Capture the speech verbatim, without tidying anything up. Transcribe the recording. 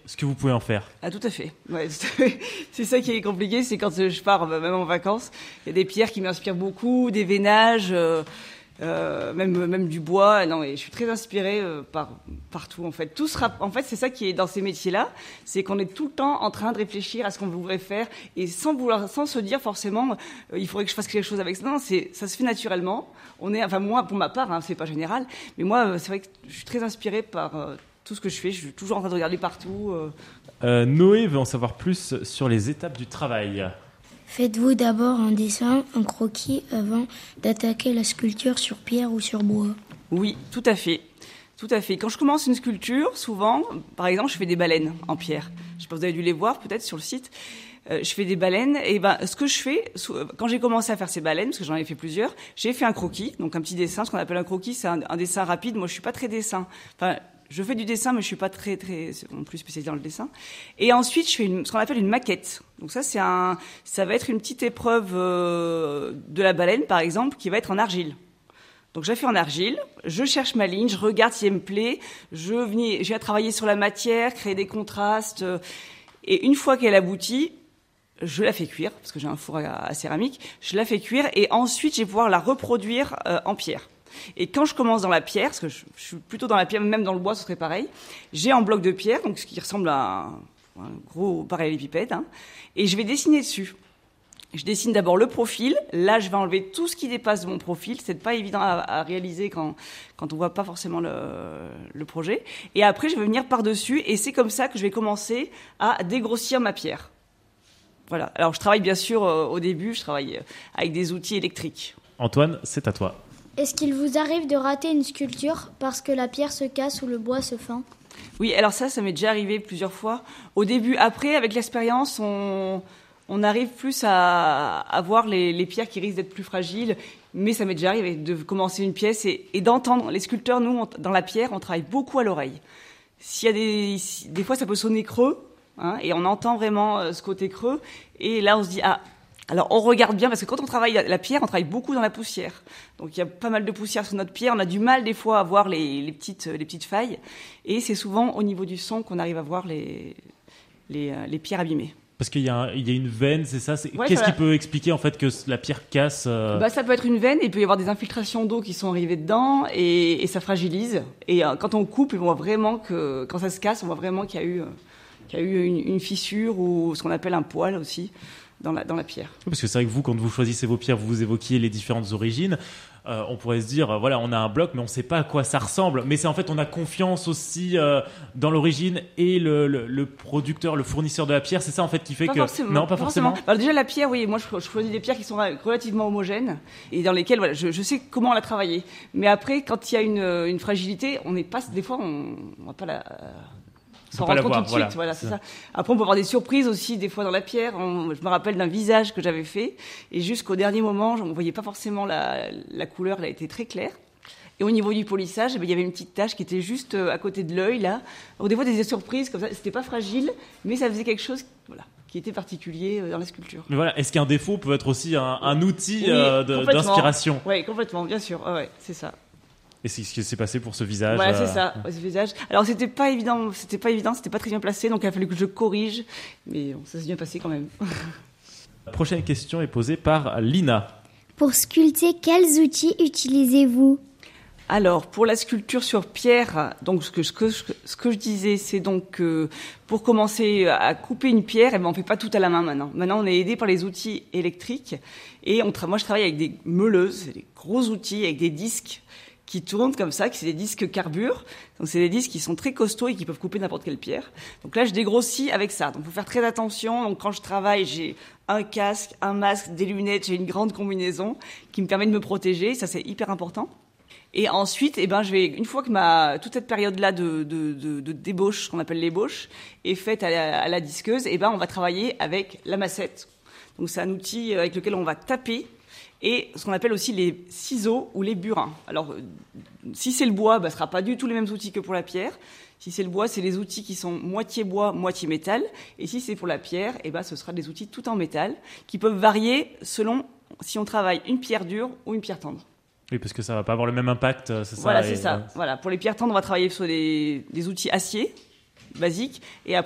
ce que vous pouvez en faire. Ah, tout à fait. Ouais, c'est ça qui est compliqué, c'est quand je pars, même en vacances, il y a des pierres qui m'inspirent beaucoup, des veinages, euh, euh, même même du bois. Non, et je suis très inspirée euh, par partout en fait. Tout sera, en fait, c'est ça qui est dans ces métiers-là, c'est qu'on est tout le temps en train de réfléchir à ce qu'on voudrait faire et sans vouloir, sans se dire forcément, euh, il faudrait que je fasse quelque chose avec ça. Non, c'est ça se fait naturellement. On est, enfin moi, pour ma part, hein, c'est pas général, mais moi, euh, c'est vrai que je suis très inspirée par euh, tout ce que je fais. Je suis toujours en train de regarder partout. Euh. Euh, Noé veut en savoir plus sur les étapes du travail. Faites-vous d'abord un dessin, un croquis, avant d'attaquer la sculpture sur pierre ou sur bois? Oui, tout à fait. Tout à fait. Quand je commence une sculpture, souvent, par exemple, je fais des baleines en pierre. Je sais pas, vous avez dû les voir peut-être sur le site. Euh, je fais des baleines et ben ce que je fais quand j'ai commencé à faire ces baleines, parce que j'en ai fait plusieurs, j'ai fait un croquis, donc un petit dessin. Ce qu'on appelle un croquis, c'est un, un dessin rapide. Moi, je suis pas très dessin. Enfin, je fais du dessin, mais je suis pas très très non plus spécialisée dans le dessin. Et ensuite, je fais une, ce qu'on appelle une maquette. Donc ça, c'est un, ça va être une petite épreuve euh, de la baleine, par exemple, qui va être en argile. Donc je la fais en argile, je cherche ma ligne, je regarde si elle me plaît, je viens, je viens travailler sur la matière, créer des contrastes, euh, et une fois qu'elle aboutit, je la fais cuire, parce que j'ai un four à, à céramique, je la fais cuire, et ensuite je vais pouvoir la reproduire euh, en pierre. Et quand je commence dans la pierre, parce que je, je suis plutôt dans la pierre, même dans le bois ce serait pareil, j'ai un bloc de pierre, donc ce qui ressemble à un, un gros parallélépipède, hein, et je vais dessiner dessus. Je dessine d'abord le profil. Là, je vais enlever tout ce qui dépasse de mon profil. C'est pas évident à, à réaliser quand, quand on voit pas forcément le, le projet. Et après, je vais venir par-dessus. Et c'est comme ça que je vais commencer à dégrossir ma pierre. Voilà. Alors, je travaille bien sûr, euh, au début, je travaille avec des outils électriques. Antoine, c'est à toi. Est-ce qu'il vous arrive de rater une sculpture parce que la pierre se casse ou le bois se fend? Oui, alors ça, ça m'est déjà arrivé plusieurs fois. Au début, après, avec l'expérience, on... on arrive plus à, à voir les, les pierres qui risquent d'être plus fragiles, mais ça m'est déjà arrivé de commencer une pièce et, et d'entendre. Les sculpteurs, nous, on, dans la pierre, on travaille beaucoup à l'oreille. S'il y a des, des fois, ça peut sonner creux, hein, et on entend vraiment euh, ce côté creux. Et là, on se dit, ah, alors on regarde bien, parce que quand on travaille la pierre, on travaille beaucoup dans la poussière. Donc il y a pas mal de poussière sur notre pierre. On a du mal des fois à voir les, les petites, les petites failles. Et c'est souvent au niveau du son qu'on arrive à voir les, les, les pierres abîmées. Parce qu'il y a, un, il y a une veine, c'est ça c'est... Ouais, Qu'est-ce voilà. qui peut expliquer en fait que la pierre casse euh... bah, ça peut être une veine, et il peut y avoir des infiltrations d'eau qui sont arrivées dedans, et, et ça fragilise. Et euh, quand on coupe, on voit vraiment que, quand ça se casse, on voit vraiment qu'il y a eu, euh, qu'il y a eu une, une fissure ou ce qu'on appelle un poil aussi dans la, dans la pierre. Oui, parce que c'est vrai que vous, quand vous choisissez vos pierres, vous vous évoquiez les différentes origines. Euh, on pourrait se dire, euh, voilà, on a un bloc, mais on ne sait pas à quoi ça ressemble. Mais c'est en fait, on a confiance aussi euh, dans l'origine et le, le, le producteur, le fournisseur de la pierre. C'est ça en fait qui fait pas que forcément, non, pas forcément. forcément. Alors déjà la pierre, oui, moi je, je choisis des pierres qui sont relativement homogènes et dans lesquelles, voilà, je, je sais comment la travailler. Mais après, quand il y a une, une fragilité, on n'est pas, des fois, on, on va pas la euh, s'en rendre compte tout de voilà. suite. Voilà, c'est ça. Après, on peut avoir des surprises aussi, des fois, dans la pierre. On, je me rappelle d'un visage que j'avais fait, et jusqu'au dernier moment, on ne voyait pas forcément la, la couleur, elle a été très claire. Et au niveau du polissage, eh bien, il y avait une petite tache qui était juste à côté de l'œil, là. Donc, des fois, des surprises comme ça. C'était pas fragile, mais ça faisait quelque chose, voilà, qui était particulier dans la sculpture. Mais voilà, est-ce qu'un défaut peut être aussi un, un outil oui, euh, de, d'inspiration? Oui, complètement, bien sûr. Ouais, c'est ça. Et c'est ce qui s'est passé pour ce visage. Voilà, euh... c'est ça, ce visage. Alors, c'était pas évident, c'était pas évident, c'était pas très bien placé, donc il a fallu que je corrige, mais bon, ça s'est bien passé quand même. La prochaine question est posée par Lina. Pour sculpter, quels outils utilisez-vous? Alors, pour la sculpture sur pierre, donc ce que, ce que, ce que je disais, c'est donc que pour commencer à couper une pierre, eh ben, on fait pas tout à la main maintenant. Maintenant, on est aidé par les outils électriques, et on tra- moi, je travaille avec des meuleuses, des gros outils avec des disques qui tournent comme ça, qui c'est des disques carbure. Donc c'est des disques qui sont très costauds et qui peuvent couper n'importe quelle pierre. Donc là, je dégrossis avec ça. Donc faut faire très attention. Donc quand je travaille, j'ai un casque, un masque, des lunettes, j'ai une grande combinaison qui me permet de me protéger. Ça, c'est hyper important. Et ensuite, eh ben, je vais, une fois que ma, toute cette période-là de, de, de, de débauche, ce qu'on appelle l'ébauche, est faite à la, à la disqueuse, eh ben, on va travailler avec la massette. Donc c'est un outil avec lequel on va taper. Et ce qu'on appelle aussi les ciseaux ou les burins. Alors, si c'est le bois, bah, ce ne sera pas du tout les mêmes outils que pour la pierre. Si c'est le bois, c'est les outils qui sont moitié bois, moitié métal. Et si c'est pour la pierre, eh ben, ce sera des outils tout en métal qui peuvent varier selon si on travaille une pierre dure ou une pierre tendre. Oui, parce que ça ne va pas avoir le même impact, c'est ça. Voilà, c'est et, ça. euh... Voilà. Pour les pierres tendres, on va travailler sur des, des outils acier basiques. Et après,